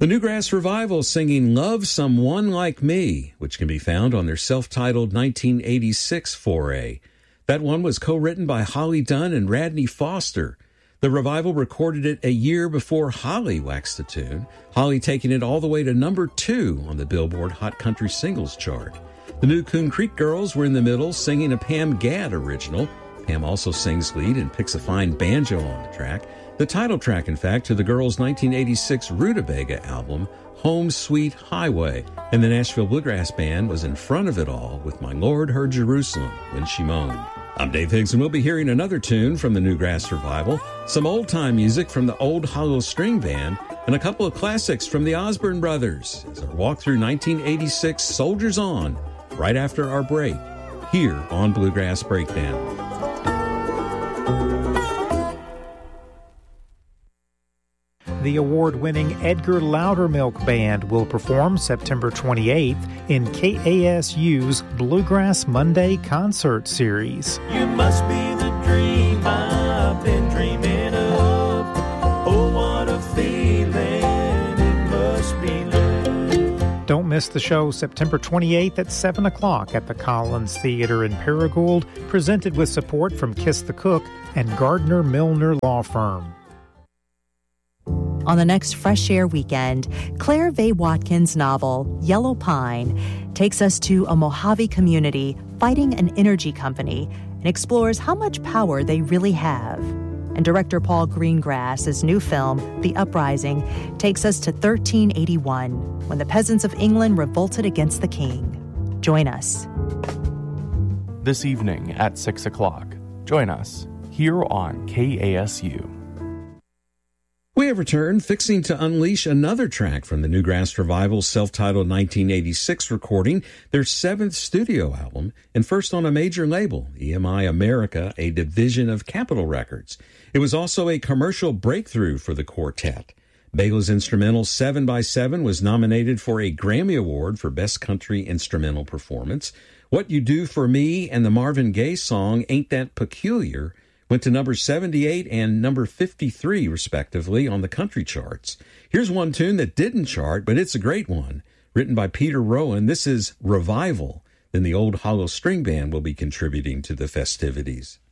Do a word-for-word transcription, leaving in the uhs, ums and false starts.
The Newgrass Revival singing Love Someone Like Me, which can be found on their self-titled nineteen eighty-six foray. That one was co-written by Holly Dunn and Radney Foster. The Revival recorded it a year before Holly waxed the tune, Holly taking it all the way to number two on the Billboard Hot Country Singles chart. The New Coon Creek Girls were in the middle singing a Pam Gadd original. Pam also sings lead and picks a fine banjo on the track. The title track, in fact, to the girls' nineteen eighty-six Rutabaga album, Home Sweet Highway. And the Nashville Bluegrass Band was in front of it all with My Lord Heard Jerusalem When She Moaned. I'm Dave Higgs, and we'll be hearing another tune from the Newgrass Revival, some old-time music from the Old Hollow String Band, and a couple of classics from the Osborne Brothers as our walk through nineteen eighty-six Soldiers On, right after our break, here on Bluegrass Breakdown. The award-winning Edgar Loudermilk Band will perform September twenty-eighth in K A S U's Bluegrass Monday Concert Series. You must be the dream I've been dreaming of. Oh, what a feeling it must be love. Don't miss the show September twenty-eighth at seven o'clock at the Collins Theater in Paragould, presented with support from Kiss the Cook and Gardner Milner Law Firm. On the next Fresh Air weekend, Claire Vaye Watkins' novel, Yellow Pine, takes us to a Mojave community fighting an energy company and explores how much power they really have. And director Paul Greengrass's new film, The Uprising, takes us to thirteen eighty-one, when the peasants of England revolted against the king. Join us. This evening at six o'clock. Join us here on K A S U. We have returned, fixing to unleash another track from the Newgrass Revival's self-titled nineteen eighty-six recording, their seventh studio album, and first on a major label, E M I America, a division of Capitol Records. It was also a commercial breakthrough for the quartet. Bega's instrumental seven by seven was nominated for a Grammy Award for Best Country Instrumental Performance. What You Do for Me and the Marvin Gaye song Ain't That Peculiar went to number seventy-eight and number fifty-three, respectively, on the country charts. Here's one tune that didn't chart, but it's a great one. Written by Peter Rowan, this is Revival. Then the Old Hollow String Band will be contributing to the festivities.